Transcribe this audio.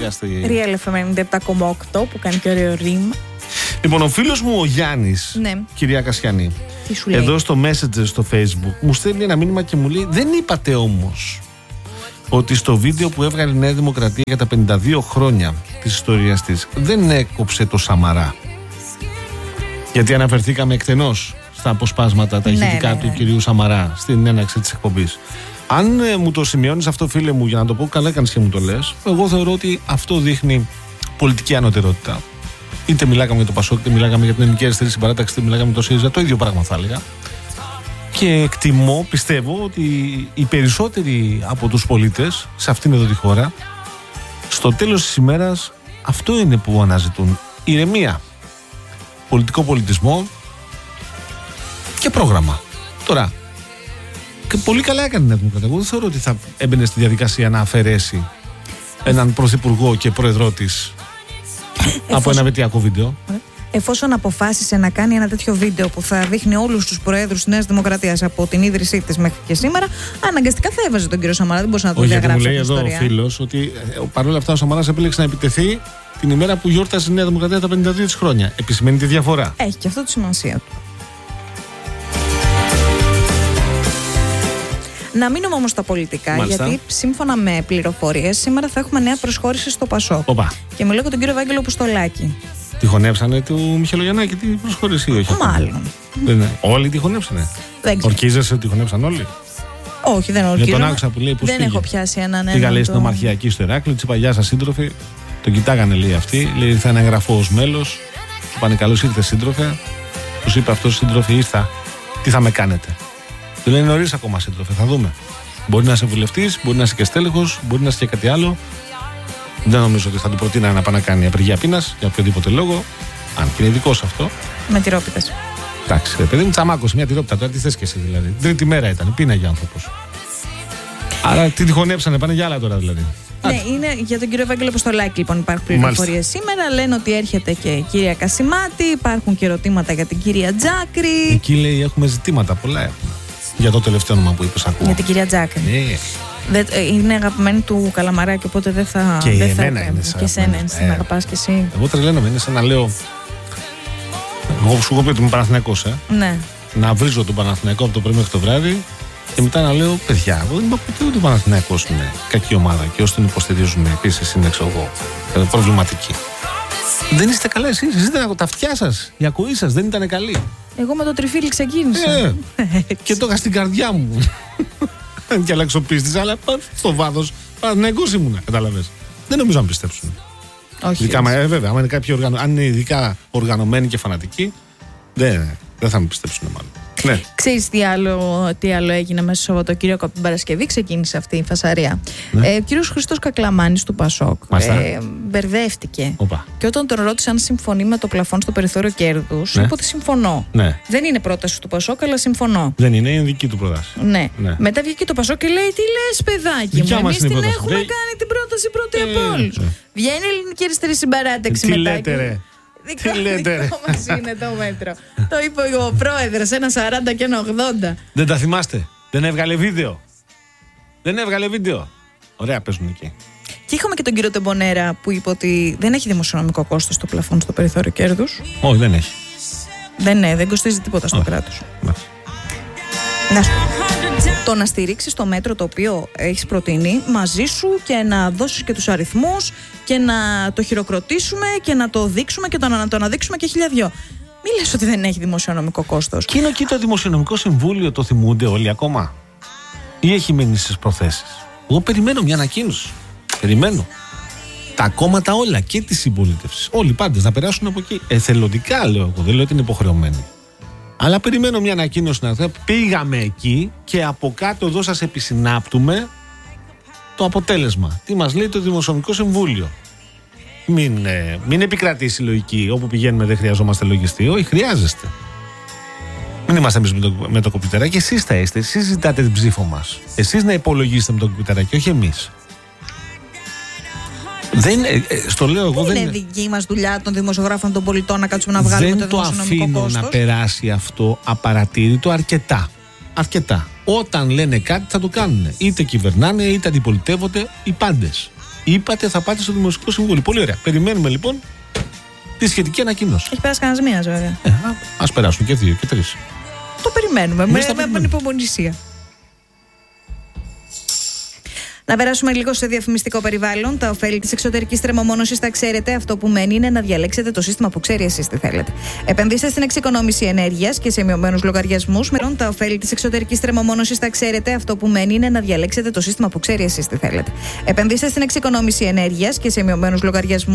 Real FM 97,8 που κάνει και ωραίο ρήμα. Λοιπόν, ο φίλος μου ο Γιάννης, ναι. Κυρία Κασιανή, τι σου λέει? Εδώ στο Messenger στο Facebook μου στέλνει ένα μήνυμα και μου λέει: δεν είπατε όμως ότι στο βίντεο που έβγαλε η Νέα Δημοκρατία για τα 52 χρόνια της ιστορίας της δεν έκοψε το Σαμαρά? Γιατί αναφερθήκαμε εκτενώς στα αποσπάσματα τα ηχητικά του κυρίου Σαμαρά στην έναρξη της εκπομπής. Αν μου το σημειώνεις αυτό, φίλε μου, για να το πω, καλά κάνεις και μου το λες. Εγώ θεωρώ ότι αυτό δείχνει πολιτική ανωτερότητα. Είτε μιλάγαμε για το Πασόκ, είτε μιλάγαμε για την Ελληνική Αριστερή Συμπαράταξη, είτε μιλάγαμε για το ΣΥΡΙΖΑ, το ίδιο πράγμα θα έλεγα. Και εκτιμώ, πιστεύω, ότι οι περισσότεροι από τους πολίτες σε αυτήν εδώ τη χώρα, στο τέλος της ημέρας, αυτό είναι που αναζητούν. Ηρεμία, πολιτικό πολιτισμό και πρόγραμμα. Τώρα, και πολύ καλά έκανε η Νέα Δημοκρατία. Εγώ δεν θεωρώ ότι θα έμπαινε στη διαδικασία να αφαιρέσει έναν πρωθυπουργό και πρόεδρό της από ένα βετιακό βίντεο. Εφόσον αποφάσισε να κάνει ένα τέτοιο βίντεο που θα δείχνει όλους τους προέδρους της Νέας Δημοκρατίας από την ίδρυσή της μέχρι και σήμερα, αναγκαστικά θα έβαζε τον κύριο Σαμαρά. Δεν μπορούσε να το διαγράψει. Μου λέει εδώ ο φίλος ότι παρόλα αυτά ο Σαμαράς επέλεξε να επιτεθεί την ημέρα που γιόρτασε η Νέα Δημοκρατία τα 52 της χρόνια. Επισημαίνει τη διαφορά. Έχει και αυτό τη σημασία του. Να μείνουμε όμως στα πολιτικά, μάλιστα, γιατί σύμφωνα με πληροφορίες σήμερα θα έχουμε νέα προσχώρηση στο Πασόκ. Και μιλάω για τον κύριο Ευάγγελο Πουστολάκη. Τη χωνέψανε του Μιχελογιαννάκη την προσχώρηση ή όχι? Μάλλον. Όλοι τη χωνέψανε. Ορκίζεσαι ότι τη χωνέψαν όλοι? Όχι, δεν ορκίζομαι. Για τον άκουσα που λέει που δεν έχω πιάσει έναν. Πήγα λέει στην Ομαρχιακή στο Ηράκλειο, της είπα γεια σας σύντροφοι. Τον κοιτάγανε λέει αυτοί. Λέει ήρθα ένα εγγραφό ως μέλος. Του πάνε καλώς ήρθε σύντροφε. Τους είπε αυτός σύντροφοι ήρθα. Τι θα με κάνετε? Του λένε νωρίς ακόμα σύντροφε, θα δούμε. Μπορεί να είσαι βουλευτής, μπορεί να είσαι και στέλεχος, μπορεί να είσαι και κάτι άλλο. Δεν νομίζω ότι θα του προτείνανε να πάει να κάνει απεργία πείνας για οποιοδήποτε λόγο. Αν και είναι ειδικό αυτό. Με τυρόπιτες. Εντάξει, ρε παιδί μου, τσαμάκωσε μια τυρόπιτα τώρα, τι θες και εσύ δηλαδή? Τρίτη μέρα ήταν, πίναγε άνθρωπος. Άρα τι τη χωνέψανε, πάνε για άλλα τώρα δηλαδή. Ναι, είναι για τον κύριο Ευάγγελο Πουστολάκη λοιπόν υπάρχουν πληροφορίες σήμερα. Λένε ότι έρχεται και η κυρία Κασιμάτη, υπάρχουν και ερωτήματα για την κυρία Τζάκρη. Εκεί λέει έχουμε ζητήματα, πολλά έχουμε. Για το τελευταίο όνομα που είπες, ακούω. Για την κυρία Τζάκρη. Είναι αγαπημένη του Καλαμαράκη, οπότε δεν θα. Και δεν εμένα θα, είναι και εσένα είναι, την αγαπάς και εσύ. Εγώ τρελαίνομαι, είναι σαν να λέω. Εγώ σου έχω πει ότι είμαι Παναθηναϊκός, Ναι. Να βρίζω τον Παναθηναϊκό από το πρωί μέχρι το βράδυ και μετά να λέω: παιδιά, εγώ δεν είπα ποτέ ότι ο Παναθηναϊκός είναι κακή ομάδα και όσοι τον υποστηρίζουν επίσης είναι προβληματικοί. Δεν είστε καλά εσείς ήταν τα αυτιά σας, η ακοή σας δεν ήταν καλή. Εγώ με το τριφύλι ξεκίνησα. Και το είχα στην καρδιά μου. Και αλλαξοπίστης, αλλά στο βάθος Παναθηναϊκός ήμουνα, κατάλαβες. Δεν νομίζω να πιστέψουν. Όχι. Βέβαια, αν είναι ειδικά οργανωμένοι και φανατικοί, δεν θα με πιστέψουν μάλλον. Ναι. Ξέρεις τι άλλο έγινε μέσα στο Σαββατοκύριακο από την Παρασκευή? Ξεκίνησε αυτή η φασαρία. Ναι. Ο κύριος Χριστός Κακλαμάνης του Πασόκ μπερδεύτηκε. Και όταν τον ρώτησε αν συμφωνεί με το πλαφόν στο περιθώριο κέρδους, είπε ότι συμφωνώ. Ναι. Δεν είναι πρόταση του Πασόκ, αλλά συμφωνώ. Δεν είναι δική του πρόταση. Ναι. Μετά βγήκε το Πασόκ και λέει: τι λες, παιδάκι μου, εμείς την έχουμε κάνει την πρόταση πρώτη από όλους. Βγαίνει η Ελληνική Αριστερή Συμπαράταξη μετά. Λέτε, ρε. Δικό μας είναι το μέτρο. Το είπε ο πρόεδρος, ένα 40 και ένα 80. Δεν τα θυμάστε? Δεν έβγαλε βίντεο. Ωραία, παίζουν εκεί. Και είχαμε και τον κύριο Τεμπονέρα που είπε ότι δεν έχει δημοσιονομικό κόστος το πλαφόν στο περιθώριο κέρδους. Όχι, δεν έχει. Δεν κοστίζει τίποτα στο κράτος. Το να στηρίξεις το μέτρο το οποίο έχεις προτείνει μαζί σου και να δώσεις και τους αριθμούς και να το χειροκροτήσουμε και να το δείξουμε και να το αναδείξουμε και 1002. Μη λες ότι δεν έχει δημοσιονομικό κόστος. Και είναι εκεί το Δημοσιονομικό Συμβούλιο, το θυμούνται όλοι ακόμα? Ή έχει μείνει στις προθέσεις? Εγώ περιμένω μια ανακοίνωση. Περιμένω. Τα κόμματα όλα και τη συμπολίτευση. Όλοι οι πάντες να περάσουν από εκεί. Εθελοντικά λέω εγώ, δεν λέω ότι είναι υποχρεωμένοι. Αλλά περιμένω μια ανακοίνωση να έρθει. Πήγαμε εκεί και από κάτω εδώ σας επισυνάπτουμε το αποτέλεσμα. Τι μας λέει το Δημοσιονομικό Συμβούλιο. Μην επικρατήσει η λογική. Όπου πηγαίνουμε δεν χρειαζόμαστε λογιστή. Όχι, χρειάζεστε. Μην είμαστε εμείς με το κομπιουτεράκι. Εσείς θα είστε. Εσείς ζητάτε την ψήφο μας. Εσείς να υπολογίσετε με το κομπιουτεράκι, όχι εμείς. Στο λέω εγώ, δεν είναι δική μας δουλειά των δημοσιογράφων των πολιτών να κάτσουμε να βγάλουμε το δημοσιονομικό κόστος. Δεν το αφήνω να περάσει αυτό απαρατήρητο αρκετά. Όταν λένε κάτι θα το κάνουν. Είτε κυβερνάνε είτε αντιπολιτεύονται οι πάντες. Είπατε θα πάτε στο Δημοσιογραφικό Συμβούλιο. Πολύ ωραία. Περιμένουμε λοιπόν τη σχετική ανακοίνωση. Έχει περάσει κανένα μήνα, βέβαια. Ας περάσουν και 2 και 3. Το περιμένουμε με ανυπομονησία. Να περάσουμε λίγο σε διαφημιστικό περιβάλλον. Τα ωφέλη της εξωτερικής θερμομόνωσης τα ξέρετε. Αυτό που μένει είναι να διαλέξετε το σύστημα που ξέρει εσείς τι θέλετε. Επενδύστε στην εξοικονόμηση ενέργειας και σε μειωμένους λογαριασμούς. Τα ωφέλη της εξωτερικής θερμομόνωσης τα ξέρετε. Αυτό που μένει είναι να διαλέξετε το σύστημα που ξέρει εσείς τι θέλετε. Επενδύστε στην εξοικονόμηση ενέργειας και σε μειωμένους λογαριασμούς.